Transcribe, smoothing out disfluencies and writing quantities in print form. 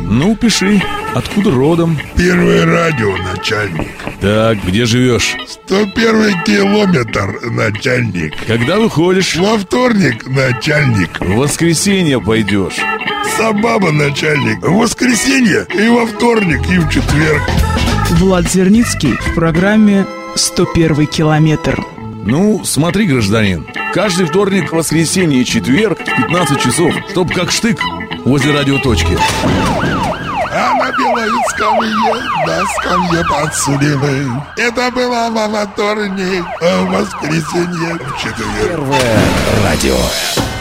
Ну, пиши. Откуда родом? Первое радио, начальник. Так, где живешь? 101 километр, начальник. Когда выходишь? Во вторник, начальник. В воскресенье пойдешь. Собаба, начальник. В воскресенье и во вторник, и в четверг. Влад Зерницкий в программе «101 километр». Ну, смотри, гражданин, каждый вторник, воскресенье и четверг в 15 часов, чтоб как штык возле радиоточки. А на белой скамье, на скамье подсудимый. Это было во вторник, а в воскресенье в четверг. Первое радио.